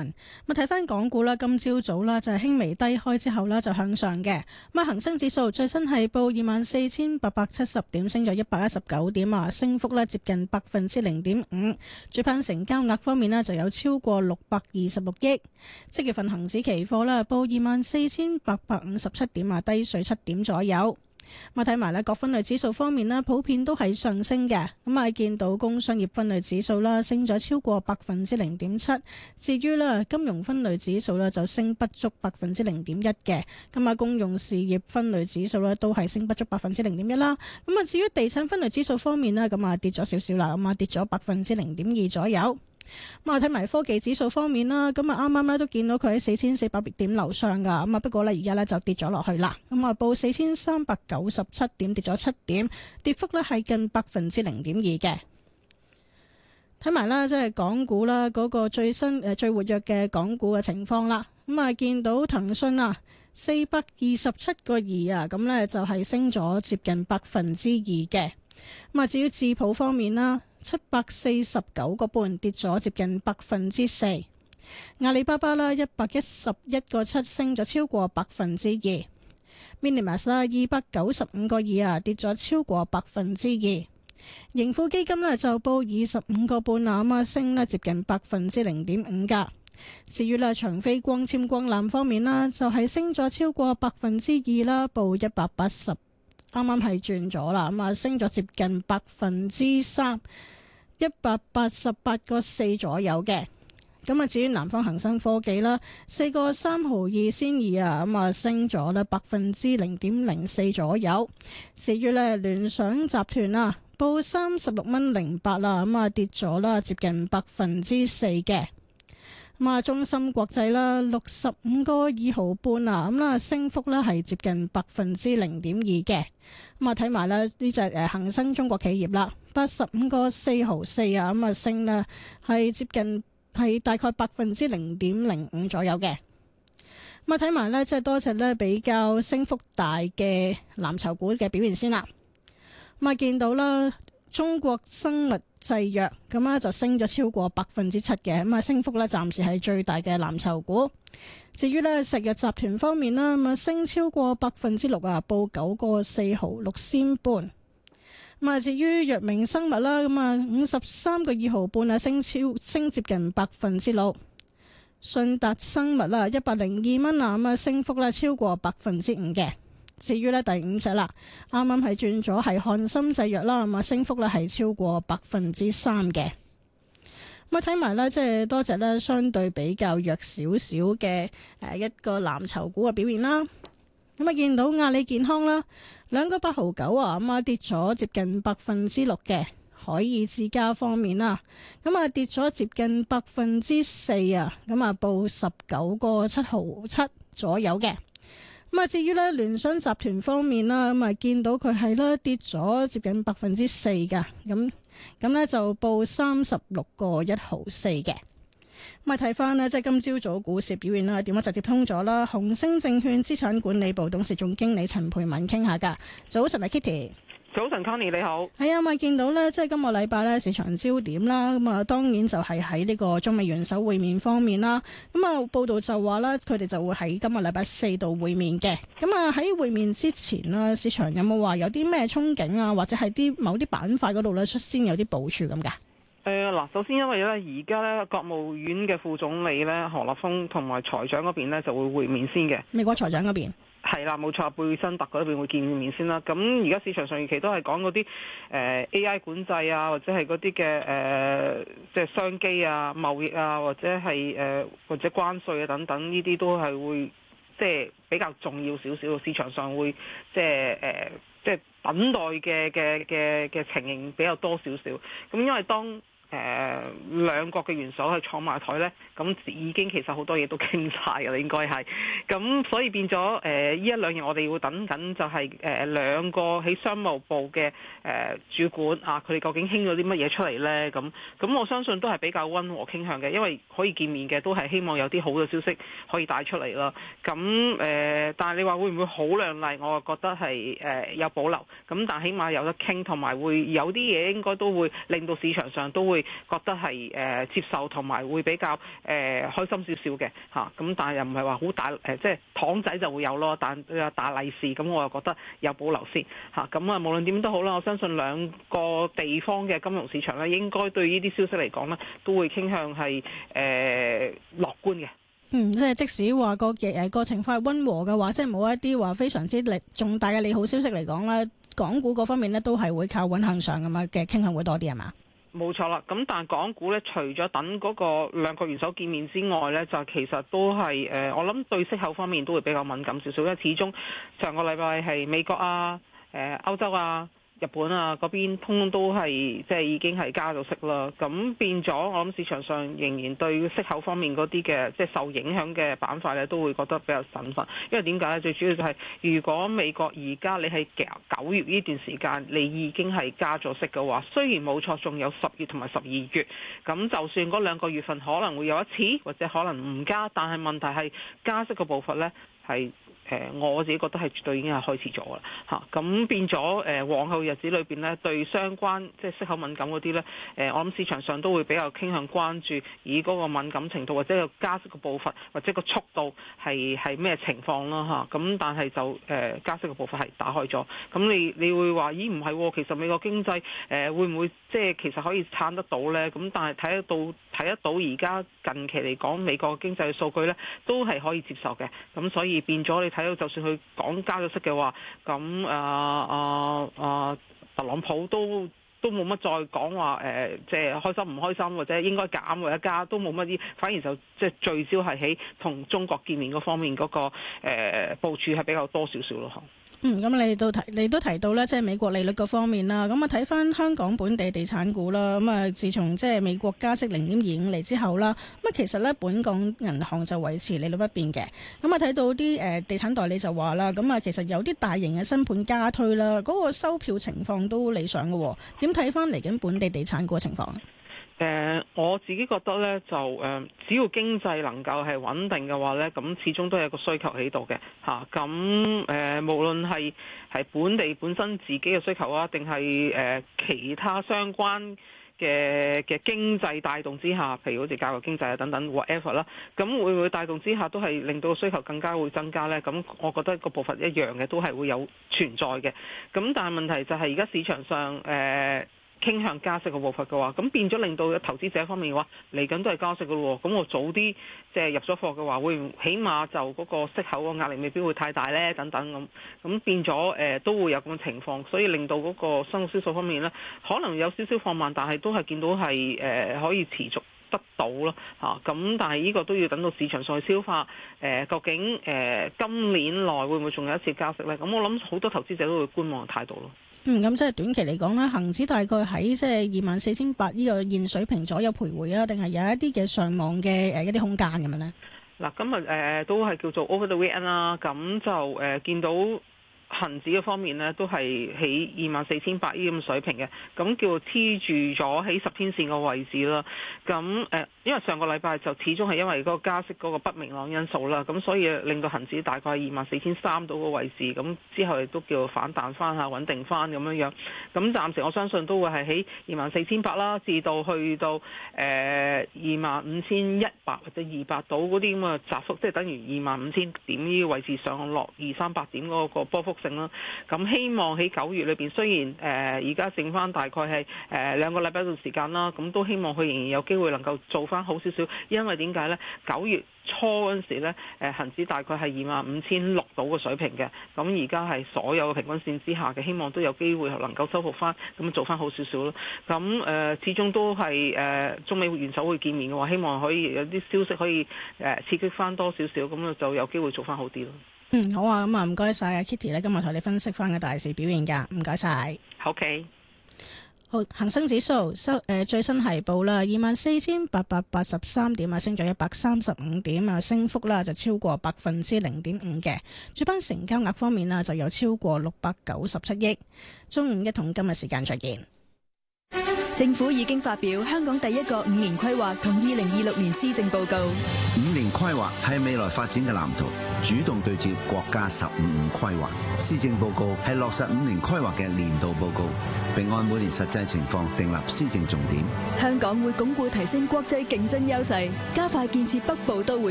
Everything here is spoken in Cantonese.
。咁睇翻港股啦，今朝早啦就係輕微低開之後啦就向上嘅。咁啊，恒生指數最新係報24,870點，升咗119點啊，升幅咧接近0.5%。主板成交額方面咧就有超過626億。即月份恒指期貨啦報24,857點啊，低水7點左右。咁睇埋咧各分類指數方面咧，普遍都係上升嘅。咁啊，見到工商業分類指數啦，升咗超過0.7%。至於咧金融分類指數咧，就升不足0.1%嘅。咁啊，公用事業分類指數咧都係升不足0.1%啦。咁啊，至於地產分類指數方面咧，咁啊跌咗少少啦，咁啊跌咗0.2%左右。咁啊，睇埋科技指數方面啦，咁啊啱啱咧都見到佢喺4400點樓上噶，咁啊不過咧而家咧就跌咗落去啦，咁啊報4397點，跌咗7點，跌幅咧係近0.2%嘅。睇埋啦，即係港股啦，嗰個最新最活躍嘅港股嘅情況啦，咁啊見到騰訊啊427.2啊，咁咧就係升咗接近2%嘅。咁啊至於智普方面啦，749.5跌咗接近4%。阿里巴巴啦111.7升咗超過2%。Minimas 啦295.2啊，跌咗超過2%。盈富基金呢就報25.5啊，咁啊升呢接近0.5%噶。至於啦長飛光纖光纜方面啦，就係升咗超過2%啦，報180。啱啱係轉咗啦，咁啊升咗接近3%， 188.4左右嘅。咁啊至於南方恒生科技啦，4.3毫二仙二啊，咁啊升咗咧0.04%左右。至於咧聯想集團啊，報36.08啦，咁啊跌咗啦接近4%嘅。咁啊，中芯國際啦，65.2毫半啊，咁啦，升幅咧係接近0.2%嘅。咁啊，睇埋咧呢隻恒生中國企業啦，85.4毫四啊，咁啊升咧係接近係大概0.05%左右嘅。咁啊，睇埋咧即係多隻咧比較升幅大嘅藍籌股嘅表現先啦。咁啊，見到啦，中國生物製藥咁啊就升咗超過7%嘅，咁啊升幅咧暫時係最大嘅藍籌股。至於咧石藥集團方面啦，咁啊升超過6%啊，報9.4毫6仙半。咁啊至於藥明生物啦，咁啊53.2毫半啊，升接近6%。信達生物啦102蚊啊，咁啊升幅咧超過5%嘅。至於咧第五隻啦，啱啱係轉咗係漢森製藥啦，咁啊升幅咧係超過3%嘅。咁啊睇埋咧，即係多隻咧相對比較弱少少嘅一個藍籌股嘅表現啦。咁啊見到阿里健康啦，2.8毫9啊，咁啊跌咗接近6%嘅。海爾智家方面啦，咁啊跌咗接近4%啊，咁啊報19.7毫7左右嘅。咁啊，至於咧聯想集團方面啦，咁啊見到佢係咧跌咗接近4%噶，咁咧就報36.1毫4嘅。咁啊睇翻呢，即係今朝早股市表現啦，電話直接通咗啦，紅星證券資產管理部董事總經理陳蓓敏傾下噶。早晨啊 Kitty。 早晨 Connie 你好。 係啊，咪見到咧，即係今個禮拜咧市場焦點啦，咁啊當然就係喺呢個中美元首會面方面啦。咁啊報道就話咧，佢哋就會喺今個禮拜4度會面嘅。咁啊喺會面之前啦，市場有冇話有啲咩憧憬啊，或者係某啲板塊嗰度咧率先有啲部署咁噶？ 嗱，首先因為咧而家咧國務院嘅副總理咧何立峰同埋財長嗰邊咧就會面先嘅。 美國財長嗰邊？ 係啦，冇錯，貝辛特嗰邊會見面先啦。咁而家市場上預期都係講嗰啲AI 管制啊，或者係嗰啲嘅即係商機啊、貿易啊，或者係或者關稅啊等等，呢啲都係會即係比較重要少少。市場上會即係等待嘅情形比較多少少。咁因為當兩國嘅元首係坐埋台呢，咁已經其實好多嘢都傾晒㗎啦，應該係。咁所以變咗呢一兩日我哋會等緊就係兩個喺商務部嘅主管啊，佢哋究竟傾咗啲乜嘢出嚟呢？咁我相信都係比較溫和傾向嘅，因為可以見面嘅都係希望有啲好嘅消息可以帶出嚟啦。咁但係你話會唔會好亮麗？我覺得係有保留。咁但起碼有得傾，同埋會有啲嘢應該都會令到市場上都會會覺得係接受同埋會比較開心少少嘅嚇。咁但係又唔係話好大即係糖仔就會有咯，但大利是咁我又覺得有保留先嚇。咁無論點都好啦，我相信兩個地方嘅金融市場咧，應該對呢啲消息嚟講咧，都會傾向係樂觀嘅。 即係即使話個情況係溫和嘅話，即係冇一啲話非常之重大嘅利好消息嚟講咧，港股嗰方面咧都係會靠穩向上咁樣嘅傾向會多啲係嘛？ 冇錯啦，咁但係港股咧，除咗等嗰個兩個元首見面之外咧，就其實都係我諗對息口方面都會比較敏感少少，因為始終上個禮拜係美國啊、歐洲啊、日本啊嗰邊通通都係即係已經係加咗息啦，咁變咗我諗市場上仍然對息口方面嗰啲嘅即係受影響嘅板塊咧，都會覺得比較審慎。因為點解咧？最主要就係如果美國而家你係9月呢段時間你已經係加咗息嘅話，雖然冇錯，仲有10月同埋12月，咁就算嗰兩個月份可能會有一次或者可能唔加，但係問題係加息嘅步伐咧係。我自己覺得係絕對已經係開始咗啦嚇，咁變咗往後日子裏邊呢，對相關即係息口敏感嗰啲呢，我諗市場上都會比較傾向關注以嗰個敏感程度或者個加息嘅步伐或者個速度係咩情況啦嚇，咁但係就加息嘅步伐係打開咗，咁你會話咦唔係喎，其實美國經濟會唔會即係其實可以撐得到呢？咁但係睇得到而家近期嚟講美國經濟嘅數據呢，都係可以接受嘅，咁所以變咗你睇到就算佢講加咗息嘅話，咁特朗普都冇乜再講話即係開心唔開心或者應該減或者加都冇乜啲，反而就即係聚焦係喺同中國見面嗰方面嗰個部署係比較多少少咯。 咁你都提到咧，即係美國利率嗰方面啦。咁啊，睇翻香港本地地產股啦。咁啊，自從即係美國加息0.25厘之後啦，咁啊，其實咧本港銀行就維持利率不變嘅。咁啊，睇到啲地產代理就話啦，咁啊，其實有啲大型嘅新盤加推啦，嗰個收票情況都理想嘅。點睇翻嚟緊本地地產股嘅情況？ 我自己覺得咧，就只要經濟能夠係穩定嘅話咧，咁始終都有個需求喺度嘅嚇。咁無論係本地本身自己嘅需求啊，定係其他相關嘅經濟帶動之下，譬如好似教育經濟啊等等 whatever 啦，咁會唔會帶動之下都係令到需求更加會增加呢？咁我覺得個步伐一樣嘅，都係會有存在嘅。咁但係問題就係而家市場上傾向加息嘅步伐嘅話，咁變咗令到投資者方面嘅話，嚟緊都係加息嘅咯。咁我早啲即係入咗貨嘅話，會起碼就嗰個息口個壓力未必會太大呢。等等咁變咗都會有咁嘅情況，所以令到嗰個新屋銷售方面呢，可能有少少放慢，但係都係見到係可以持續得到咯嚇。咁但係呢個都要等到市場上去消化究竟今年內會唔會仲有一次加息呢？咁我諗好多投資者都會觀望態度咯。 咁即係短期嚟講咧，恒指大概喺即係24,800呢個現水平左右徘徊啊，定係有一啲嘅上望嘅一啲空間咁樣咧？ 嗱，今日都係叫做 over the weekend 啦，咁就見到恒指嘅方面呢，都係喺24,800呢咁水平嘅，咁叫黐住咗喺10天線個位置啦。咁因為上個禮拜就始終係因為嗰個加息嗰個不明朗因素啦，咁所以令到恒指大概係24,300到個位置，咁之後亦都叫反彈翻下，穩定翻咁樣樣。咁暫時我相信都會係喺24,800啦，至到去到25,100或者200到嗰啲咁嘅窄幅，即係等於25,000點呢個位置上落200-300點嗰個波幅性啦。咁希望喺9月裏邊，雖然而家剩翻大概係2個禮拜嘅時間啦，咁都希望佢仍然有機會能夠做翻好少少，因為點解呢？9月初嗰陣時呢，恆指大概係25,600到嘅水平嘅，咁而家係所有嘅平均線之下嘅，希望都有機會能夠收復翻，咁做翻好少少咯。咁始終都係中美元首會見面嘅話，希望可以有啲消息可以刺激翻多少少，咁就有機會做翻好啲咯。 好啊，咁啊唔該晒啊 Kitty 咧，今日同你分析翻嘅大市表現㗎，唔該晒。 OK。 好，恒生指數最新係報啦24,883點啊，升咗135點啊，升幅啦就超過0.5%嘅。主板成交額方面啊，就有超過697億。中午一桶金嘅時間再見。 政府已經發表香港第一個5年規劃同2026年施政報告。 5年規劃係未來發展嘅藍圖，主動對接國家15規劃。施政報告係落實5年規劃嘅年度報告，並按每年實際情況訂立施政重點。 香港會鞏固提升國際競爭優勢，加快建設北部都會